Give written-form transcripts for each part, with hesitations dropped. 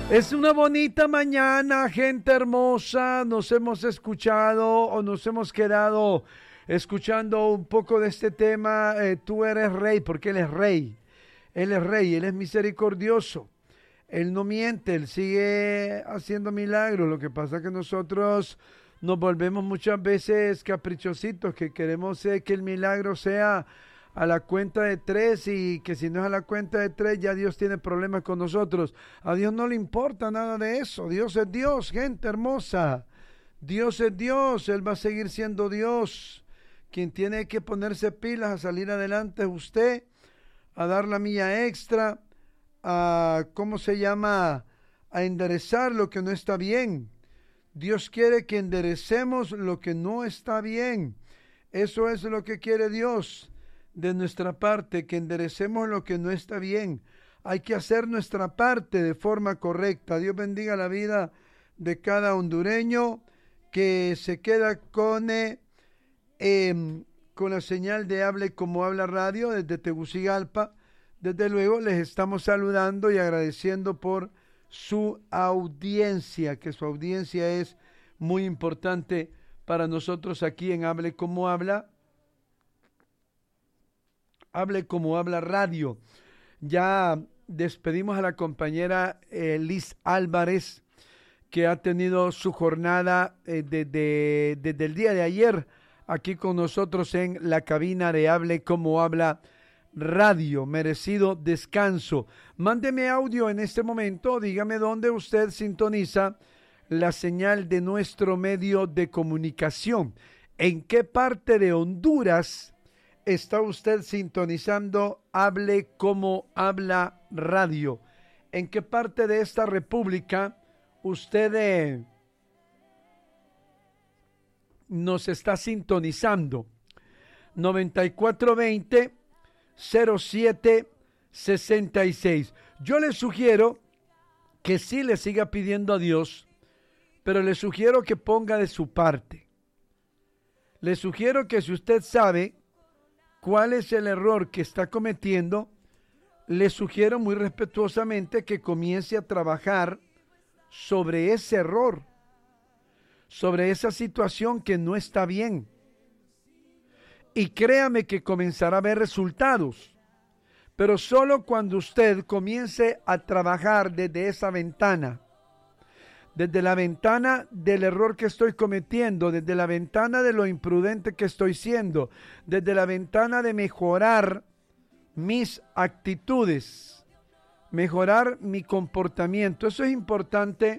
Es una bonita mañana, gente hermosa. Nos hemos escuchado o nos hemos quedado escuchando un poco de este tema. Tú eres rey, porque Él es rey. Él es rey, Él es misericordioso. Él no miente, Él sigue haciendo milagros. Lo que pasa es que nosotros nos volvemos muchas veces caprichositos, que queremos que el milagro sea a la cuenta de 3 y que si no es a la cuenta de 3 ya Dios tiene problemas con nosotros. A Dios no le importa nada de eso. Dios es Dios, gente hermosa. Dios es Dios, Él va a seguir siendo Dios. Quien tiene que ponerse pilas a salir adelante es usted, a dar la milla extra, a, ¿cómo se llama?, a enderezar lo que no está bien. Dios quiere que enderecemos lo que no está bien. Eso es lo que quiere Dios de nuestra parte, que enderecemos lo que no está bien. Hay que hacer nuestra parte de forma correcta. Dios bendiga la vida de cada hondureño que se queda con la señal de Hable Como Habla Radio desde Tegucigalpa. Desde luego les estamos saludando y agradeciendo por su audiencia, que su audiencia es muy importante para nosotros aquí en Hable Como Habla. Hable Como Habla Radio. Ya despedimos a la compañera Liz Álvarez, que ha tenido su jornada desde el día de ayer aquí con nosotros en la cabina de Hable Como Habla Radio. Merecido descanso. Mándeme audio en este momento, dígame dónde usted sintoniza la señal de nuestro medio de comunicación. ¿En qué parte de Honduras está usted sintonizando Hable Como Habla Radio? ¿En qué parte de esta república usted nos está sintonizando? 9420-0766. Yo le sugiero que sí le siga pidiendo a Dios, pero le sugiero que ponga de su parte. Le sugiero que si usted sabe cuál es el error que está cometiendo, le sugiero muy respetuosamente que comience a trabajar sobre ese error, sobre esa situación que no está bien. Y créame que comenzará a ver resultados, pero solo cuando usted comience a trabajar desde esa ventana, desde la ventana del error que estoy cometiendo, desde la ventana de lo imprudente que estoy siendo, desde la ventana de mejorar mis actitudes, mejorar mi comportamiento. Eso es importante,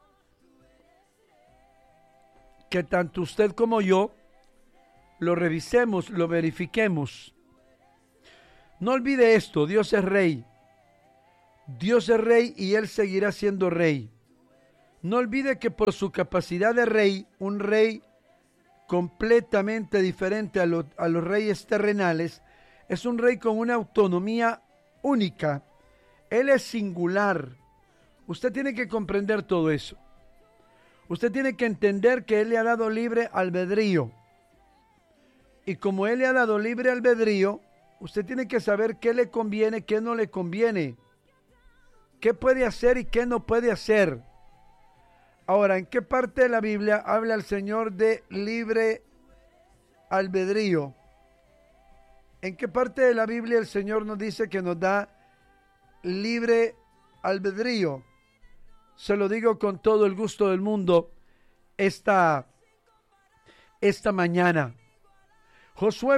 que tanto usted como yo lo revisemos, lo verifiquemos. No olvide esto: Dios es rey. Dios es rey y Él seguirá siendo rey. No olvide que por su capacidad de rey, un rey completamente diferente a los reyes terrenales, es un rey con una autonomía única. Él es singular. Usted tiene que comprender todo eso. Usted tiene que entender que Él le ha dado libre albedrío. Y como Él le ha dado libre albedrío, usted tiene que saber qué le conviene, qué no le conviene, qué puede hacer y qué no puede hacer. Ahora, ¿en qué parte de la Biblia habla el Señor de libre albedrío? ¿En qué parte de la Biblia el Señor nos dice que nos da libre albedrío? Se lo digo con todo el gusto del mundo esta mañana. Josué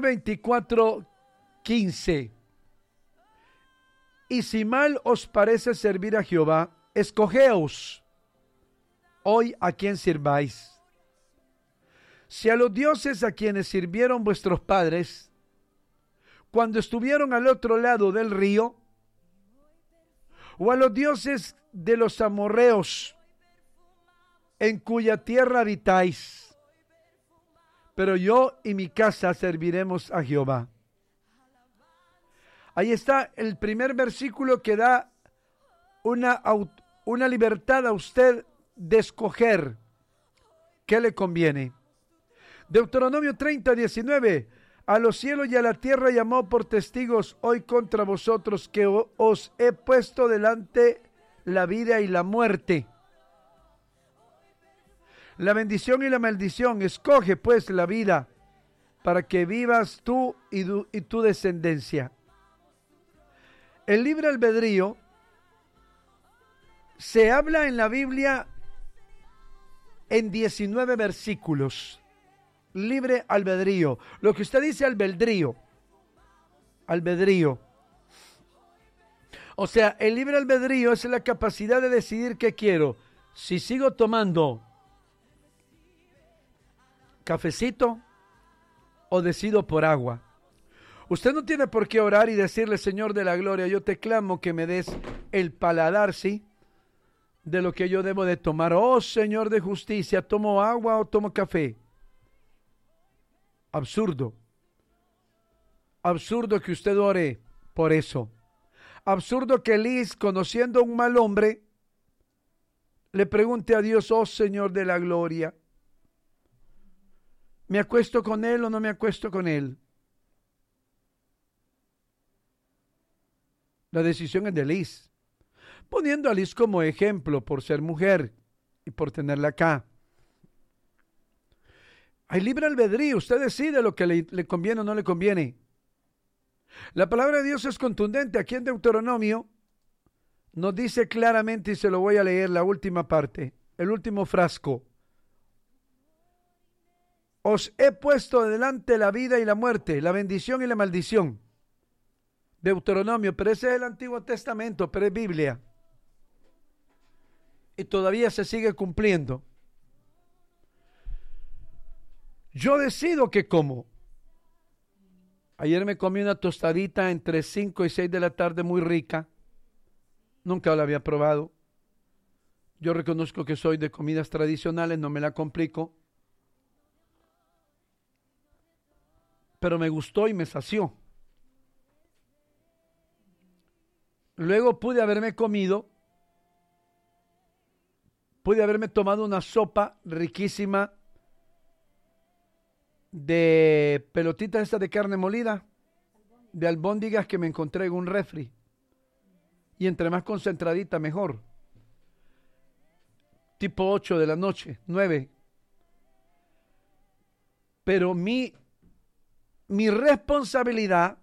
24:15. Y si mal os parece servir a Jehová, escogeos hoy a quién sirváis. Si a los dioses a quienes sirvieron vuestros padres cuando estuvieron al otro lado del río, o a los dioses de los amorreos en cuya tierra habitáis, pero yo y mi casa serviremos a Jehová. Ahí está el primer versículo que da una libertad a usted de escoger qué le conviene. Deuteronomio 30:19. A los cielos y a la tierra llamó por testigos hoy contra vosotros que os he puesto delante la vida y la muerte. La bendición y la maldición. Escoge pues la vida para que vivas tú y tu descendencia. El libre albedrío se habla en la Biblia en 19 versículos. Libre albedrío. Lo que usted dice albedrío. Albedrío. O sea, el libre albedrío es la capacidad de decidir qué quiero. Si sigo tomando cafecito o decido por agua. Usted no tiene por qué orar y decirle, Señor de la gloria, yo te clamo que me des el paladar, ¿sí?, de lo que yo debo de tomar. Oh, Señor de justicia, ¿tomo agua o tomo café? Absurdo. Absurdo que usted ore por eso. Absurdo que Liz, conociendo a un mal hombre, le pregunte a Dios, oh Señor de la gloria, ¿me acuesto con él o no me acuesto con él? La decisión es de Liz. Poniendo a Liz como ejemplo por ser mujer y por tenerla acá. Hay libre albedrío, usted decide lo que le conviene o no le conviene. La palabra de Dios es contundente. Aquí en Deuteronomio nos dice claramente, y se lo voy a leer la última parte, el último frasco. Os he puesto delante la vida y la muerte, la bendición y la maldición. Deuteronomio, pero ese es el Antiguo Testamento, pero es Biblia. Y todavía se sigue cumpliendo. Yo decido qué como. Ayer me comí una tostadita entre 5 y 6 de la tarde muy rica. Nunca la había probado. Yo reconozco que soy de comidas tradicionales, no me la complico. Pero me gustó y me sació. Luego pude haberme tomado una sopa riquísima de pelotitas estas de carne molida, de albóndigas que me encontré en un refri. Y entre más concentradita, mejor. Tipo 8 de la noche, 9. Pero mi responsabilidad,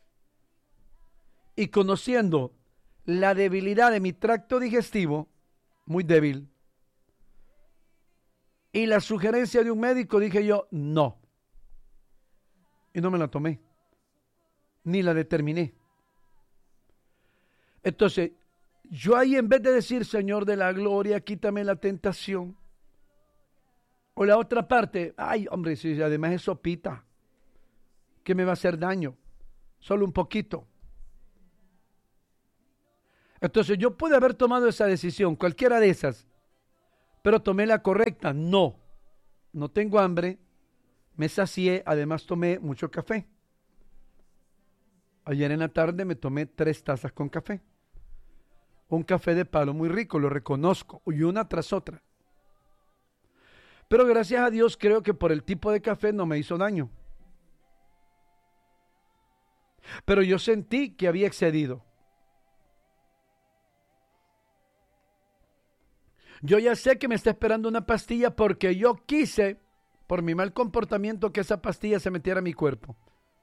y conociendo la debilidad de mi tracto digestivo, muy débil, y la sugerencia de un médico, dije yo, no. Y no me la tomé, ni la determiné. Entonces, yo ahí en vez de decir, Señor de la gloria, quítame la tentación, o la otra parte, ay hombre, si además es sopita, que me va a hacer daño, solo un poquito. Entonces yo pude haber tomado esa decisión, cualquiera de esas, pero tomé la correcta. No tengo hambre, me sacié, además tomé mucho café. Ayer en la tarde me tomé 3 tazas con café. Un café de palo muy rico, lo reconozco, y una tras otra. Pero gracias a Dios creo que por el tipo de café no me hizo daño. Pero yo sentí que había excedido. Yo ya sé que me está esperando una pastilla porque yo quise, por mi mal comportamiento, que esa pastilla se metiera a mi cuerpo.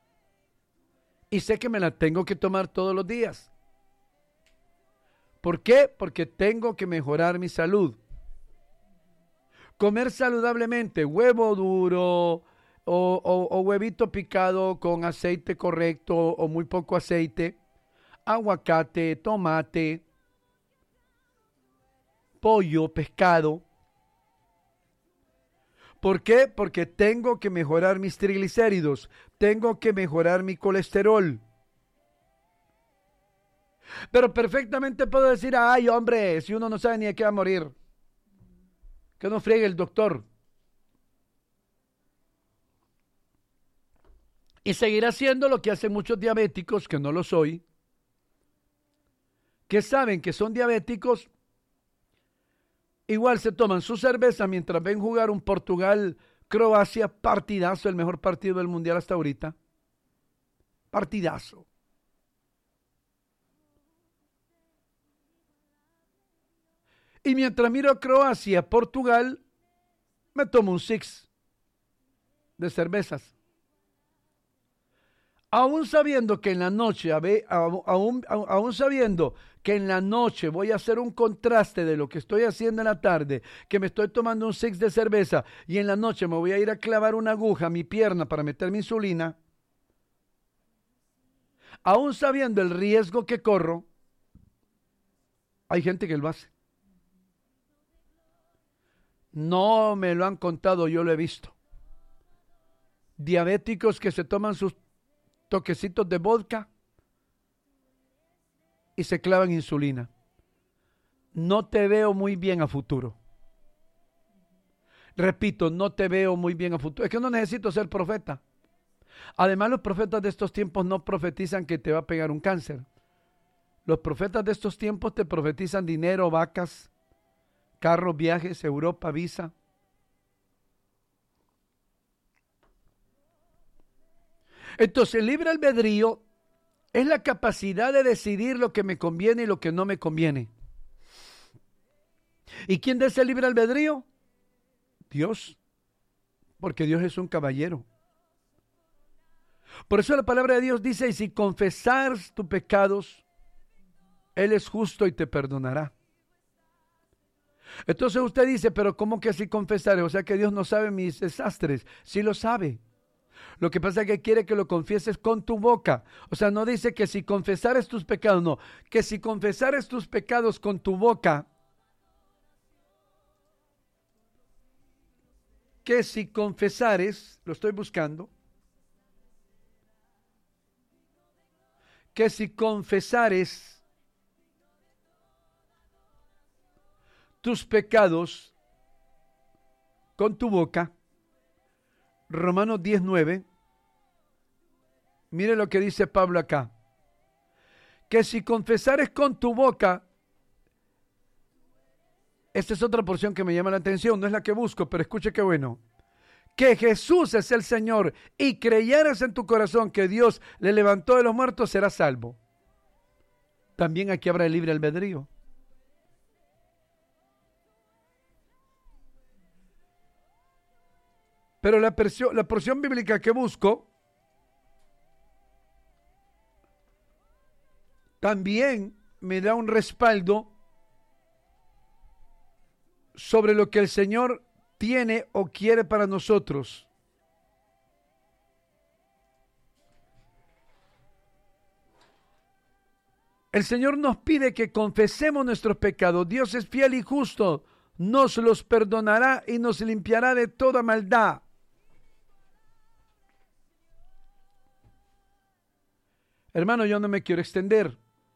Y sé que me la tengo que tomar todos los días. ¿Por qué? Porque tengo que mejorar mi salud. Comer saludablemente, huevo duro o huevito picado con aceite correcto o muy poco aceite, aguacate, tomate, pollo, pescado. ¿Por qué? Porque tengo que mejorar mis triglicéridos, tengo que mejorar mi colesterol. Pero perfectamente puedo decir, ay hombre, si uno no sabe ni de qué va a morir, que no friegue el doctor. Y seguir haciendo lo que hacen muchos diabéticos, que no lo soy, que saben que son diabéticos, igual se toman su cerveza mientras ven jugar un Portugal-Croacia, partidazo, el mejor partido del mundial hasta ahorita. Partidazo. Y mientras miro Croacia, Portugal, me tomo un six de cervezas. Aún sabiendo que en la noche, aún sabiendo que en la noche voy a hacer un contraste de lo que estoy haciendo en la tarde, que me estoy tomando un six de cerveza y en la noche me voy a ir a clavar una aguja a mi pierna para meter mi insulina, aún sabiendo el riesgo que corro, hay gente que lo hace. No me lo han contado, yo lo he visto. Diabéticos que se toman sus toquecitos de vodka y se clavan insulina. No te veo muy bien a futuro. Repito, no te veo muy bien a futuro. Es que no necesito ser profeta. Además, los profetas de estos tiempos no profetizan que te va a pegar un cáncer. Los profetas de estos tiempos te profetizan dinero, vacas, carros, viajes, Europa, visa. Entonces, el libre albedrío es la capacidad de decidir lo que me conviene y lo que no me conviene. ¿Y quién da ese libre albedrío? Dios, porque Dios es un caballero. Por eso la palabra de Dios dice, y si confesares tus pecados, Él es justo y te perdonará. Entonces usted dice, pero ¿cómo que si confesaré? O sea que Dios no sabe mis desastres. Sí lo sabe. Lo que pasa es que quiere que lo confieses con tu boca. O sea, no dice que si confesares tus pecados, no. Que si confesares tus pecados con tu boca, que si confesares, lo estoy buscando, que si confesares tus pecados con tu boca, Romanos 19, mire lo que dice Pablo acá, que si confesares con tu boca, esta es otra porción que me llama la atención, no es la que busco, pero escuche qué bueno, que Jesús es el Señor y creyeres en tu corazón que Dios le levantó de los muertos, serás salvo. También aquí habrá el libre albedrío. Pero la porción bíblica que busco también me da un respaldo sobre lo que el Señor tiene o quiere para nosotros. El Señor nos pide que confesemos nuestros pecados. Dios es fiel y justo, nos los perdonará y nos limpiará de toda maldad. Hermano, yo no me quiero extender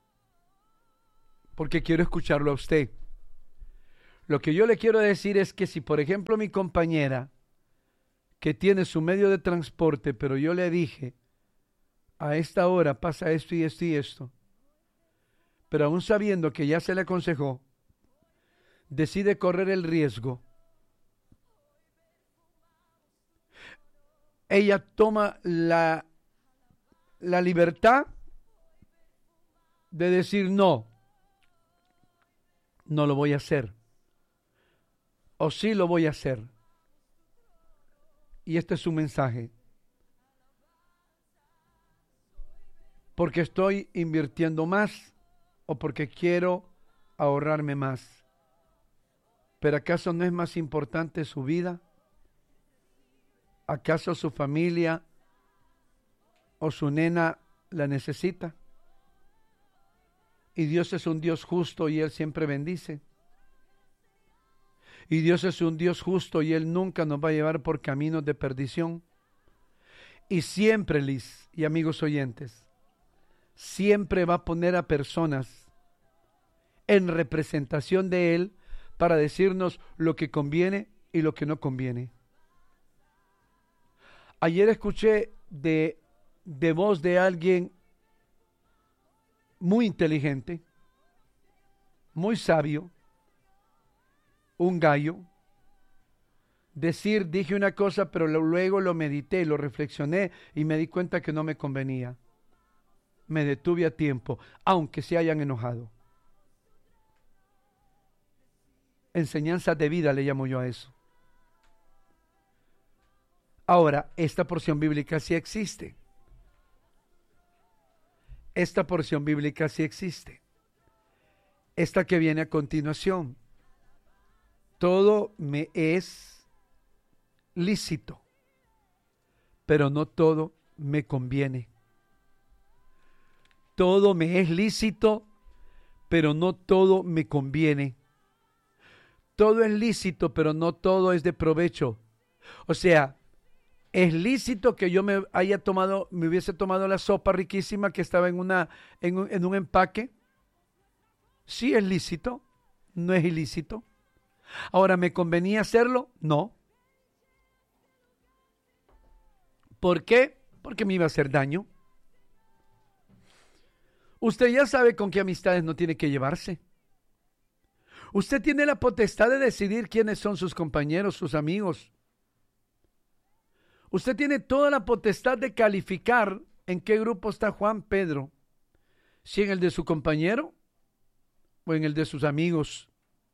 porque quiero escucharlo a usted. Lo que yo le quiero decir es que si, por ejemplo, mi compañera que tiene su medio de transporte, pero yo le dije, a esta hora pasa esto y esto y esto, pero aún sabiendo que ya se le aconsejó, decide correr el riesgo, ella toma la libertad de decir no lo voy a hacer, o sí lo voy a hacer. Y este es su mensaje. Porque estoy invirtiendo más o porque quiero ahorrarme más. ¿Pero acaso no es más importante su vida? ¿Acaso su familia o su nena la necesita? Y Dios es un Dios justo y Él siempre bendice. Y Dios es un Dios justo y Él nunca nos va a llevar por caminos de perdición. Y siempre, Liz y amigos oyentes, siempre va a poner a personas en representación de Él para decirnos lo que conviene y lo que no conviene. Ayer escuché de voz de alguien muy inteligente, muy sabio, un gallo, dije una cosa, pero luego lo medité, lo reflexioné y me di cuenta que no me convenía. Me detuve a tiempo, aunque se hayan enojado. Enseñanzas de vida le llamo yo a eso. Ahora, esta porción bíblica sí existe. Esta porción bíblica sí existe. Esta que viene a continuación. Todo me es lícito, pero no todo me conviene. Todo me es lícito, pero no todo me conviene. Todo es lícito, pero no todo es de provecho. O sea, es lícito que yo me hubiese tomado la sopa riquísima que estaba en un empaque. Sí es lícito, no es ilícito. Ahora, ¿me convenía hacerlo? No. ¿Por qué? Porque me iba a hacer daño. Usted ya sabe con qué amistades no tiene que llevarse. Usted tiene la potestad de decidir quiénes son sus compañeros, sus amigos. Usted tiene toda la potestad de calificar en qué grupo está Juan Pedro, si en el de su compañero o en el de sus amigos.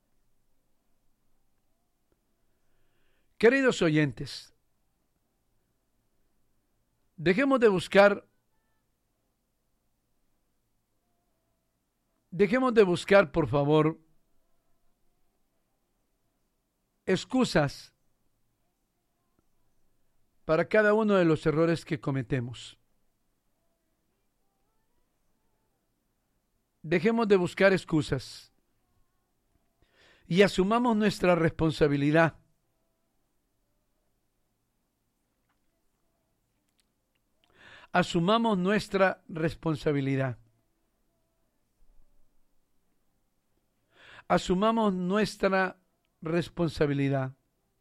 Queridos oyentes, dejemos de buscar, por favor, excusas para cada uno de los errores que cometemos. Dejemos de buscar excusas y asumamos nuestra responsabilidad. Asumamos nuestra responsabilidad. Asumamos nuestra responsabilidad.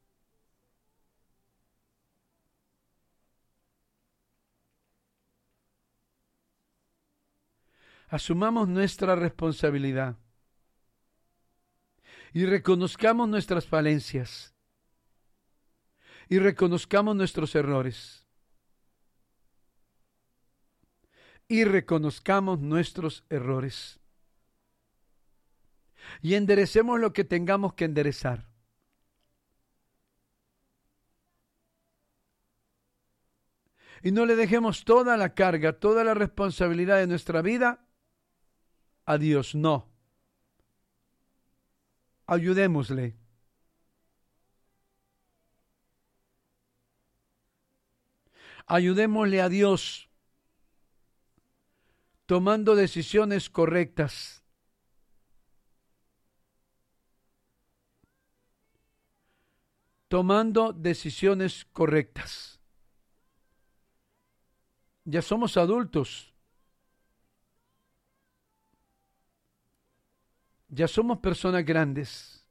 Asumamos nuestra responsabilidad y reconozcamos nuestras falencias y reconozcamos nuestros errores y reconozcamos nuestros errores y enderecemos lo que tengamos que enderezar. Y no le dejemos toda la carga, toda la responsabilidad de nuestra vida a Dios, no. Ayudémosle. Ayudémosle a Dios tomando decisiones correctas. Tomando decisiones correctas. Ya somos adultos. Ya somos personas grandes.